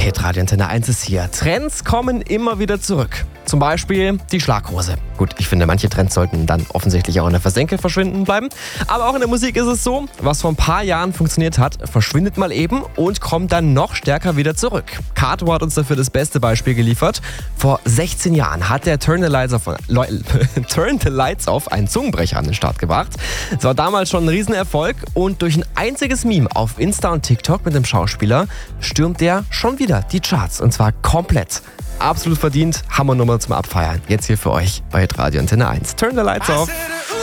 Hitradio Antenne 1 ist hier. Trends kommen immer wieder zurück. Zum Beispiel die Schlaghose. Gut, ich finde, manche Trends sollten dann offensichtlich auch in der Versenke verschwinden bleiben. Aber auch in der Musik ist es so, was vor ein paar Jahren funktioniert hat, verschwindet mal eben und kommt dann noch stärker wieder zurück. Kato hat uns dafür das beste Beispiel geliefert. Vor 16 Jahren hat der Turn the Lights Off einen Zungenbrecher an den Start gebracht. Es war damals schon ein Riesenerfolg und durch ein einziges Meme auf Insta und TikTok mit dem Schauspieler stürmt der schon wieder die Charts und zwar komplett. Absolut verdient, Hammernummer zum Abfeiern. Jetzt hier für euch bei Hitradio Antenne 1. Turn the Lights Off.